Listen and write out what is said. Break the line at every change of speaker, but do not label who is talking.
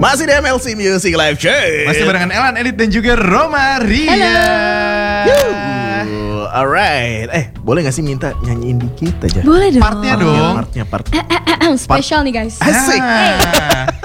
Masih di MLC Music Live Show.
Masih barengan Elan, Edit dan juga Roma Ria.
Alright. Boleh gak sih minta nyanyiin dikit aja?
Boleh dong.
Partnya dong.
Partnya.
Spesial nih guys.
Asik.